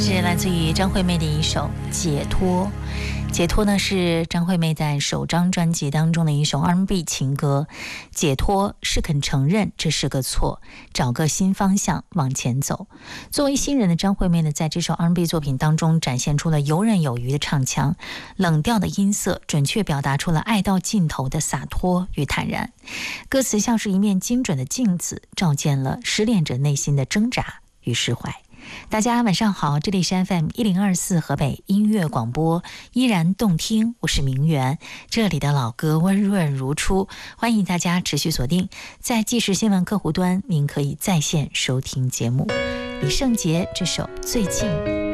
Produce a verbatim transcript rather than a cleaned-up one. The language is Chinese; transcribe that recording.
是来自于张惠妹的一首《解脱》。解脱呢是张惠妹在首张专辑当中的一首 R and B 情歌。解脱是肯承认这是个错，找个新方向往前走。作为新人的张惠妹呢，在这首 R and B 作品当中展现出了游刃有余的唱腔，冷调的音色准确表达出了爱到尽头的洒脱与坦然。歌词像是一面精准的镜子，照见了失恋者内心的挣扎与释怀。大家晚上好，这里是 F M 一零二四河北音乐广播，依然动听，我是明媛，这里的老歌温润如初，欢迎大家持续锁定在即时新闻客户端，您可以在线收听节目。李圣杰这首最近。